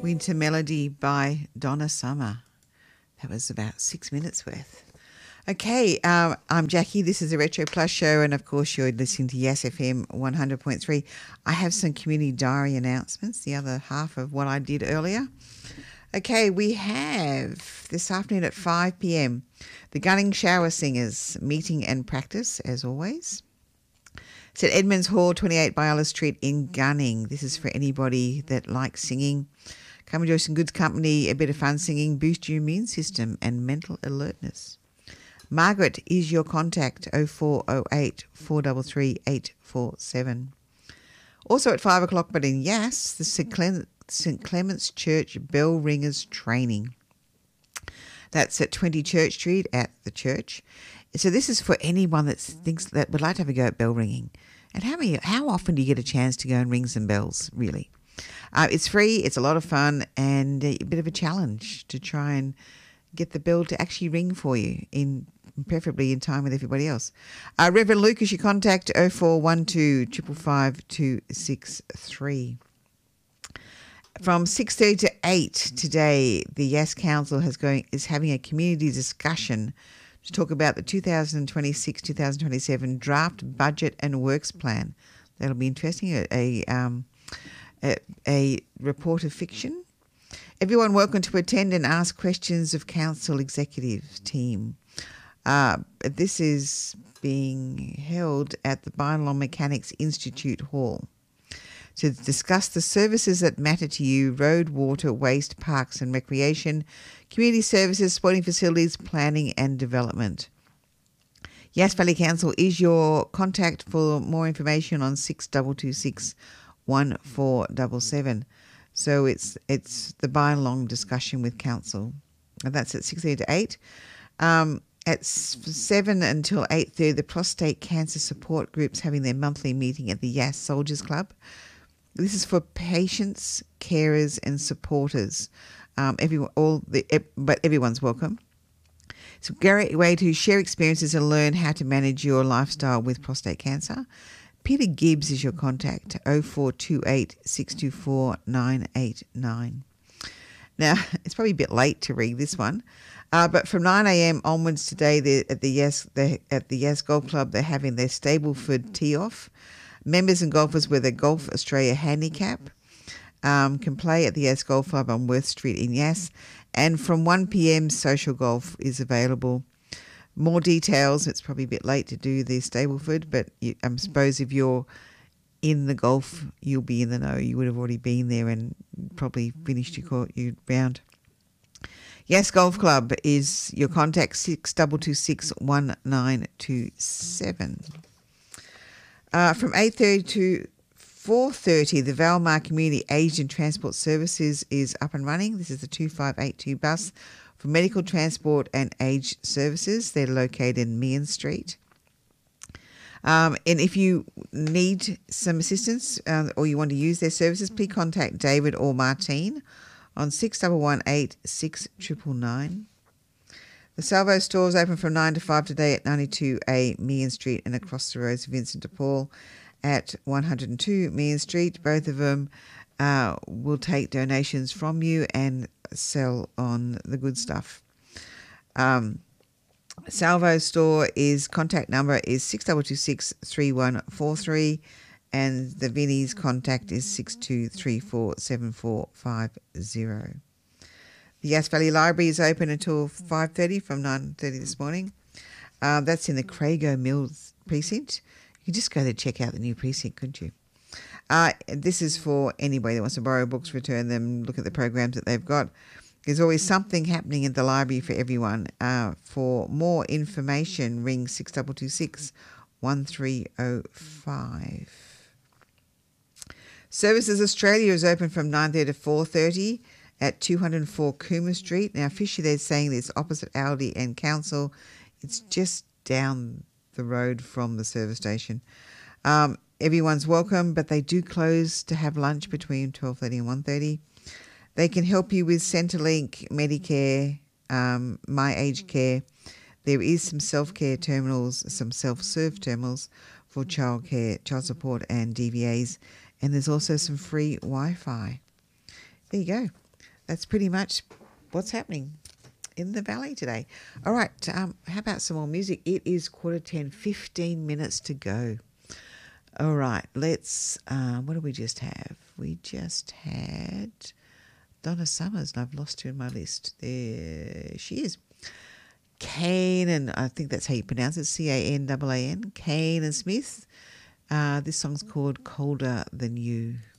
Winter Melody by Donna Summer. That was about 6 minutes worth. Okay, I'm Jackie. This is the Retro Plus show, and of course you're listening to Yes FM 100.3. I have some community diary announcements, the other half of what I did earlier. Okay, we have this afternoon at 5 p.m. the Gunning Shower Singers meeting and practice, as always. It's at Edmonds Hall, 28 Biola Street in Gunning. This is for anybody that likes singing. Come enjoy some good company, a bit of fun singing, boost your immune system and mental alertness. Margaret is your contact, 0408 433 847. Also at 5 o'clock, but in Yass, the St. Clement's Church Bell Ringers Training. That's at 20 Church Street at the church. So this is for anyone that thinks that would like to have a go at bell ringing. And how often do you get a chance to go and ring some bells, really? It's free, it's a lot of fun, and a bit of a challenge to try and get the bell to actually ring for you, preferably in time with everybody else. Reverend Luke is your contact, 0412 555 263. From 6:30 to 8 today, the Yass Council is having a community discussion to talk about the 2026-2027 draft budget and works plan. That'll be interesting. A report of fiction. Everyone welcome to attend and ask questions of council executive team. This is being held at the Bynalong Mechanics Institute Hall to discuss the services that matter to you: road, water, waste, parks and recreation, community services, sporting facilities, planning and development. Yass Valley Council is your contact for more information on 6226 1477. So it's the Bynalong discussion with council, and that's at 6:30 to 8. At 7 until 8:30, the prostate cancer support group's having their monthly meeting at the Yass Soldiers Club. This is for patients, carers and supporters. But everyone's welcome. It's a great way to share experiences and learn how to manage your lifestyle with prostate cancer. Peter Gibbs is your contact, 0428 624 989. Now, it's probably a bit late to read this one, but from 9 a.m. onwards today at the Yass Golf Club, they're having their Stableford tee-off. Members and golfers with a Golf Australia handicap can play at the Yass Golf Club on Worth Street in Yass. And from 1 p.m, social golf is available. More details, it's probably a bit late to do the Stableford, but I suppose if you're in the golf, you'll be in the know. You would have already been there and probably finished your round. Yass Golf Club is your contact, 6226 1927. From 8:30 to 4:30, the Valmar Community Aged and Transport Services is up and running. This is the 2582 bus for medical transport and aged services. They're located in Meehan Street. And if you need some assistance or you want to use their services, please contact David or Martine on 6118 6999. The Salvo store is open from 9 to 5 today at 92A Meehan Street and across the roads Vincent de Paul at 102 Meehan Street. Both of them will take donations from you and sell on the good stuff. Salvo store contact number is 6226 3143 and the Vinnie's contact is 6234 7450. The Yass Valley Library is open until 5:30 from 9:30 this morning. That's in the Crago Mills precinct. You could just go there and check out the new precinct, couldn't you? This is for anybody that wants to borrow books, return them, look at the programs that they've got. There's always something happening at the library for everyone. For more information, ring 6226 1305. Services Australia is open from 9:30 to 4:30 at 204 Cooma Street. Now, officially they're saying it's opposite Aldi and Council. It's just down the road from the service station. Everyone's welcome, but they do close to have lunch between 12:30 and 1:30. They can help you with Centrelink, Medicare, My Aged Care. There is some self-care terminals, some self-serve terminals for childcare, child support and DVAs, and there's also some free Wi-Fi. There you go. that's pretty much what's happening in the valley today. All right, how about some more music? It is 10:15, 15 minutes to go. All right, let's, what did we just have? We just had Donna Summers, and I've lost her in my list. There she is. Kane, and I think that's how you pronounce it, Canaan, Kane and Smith. This song's called Colder Than You.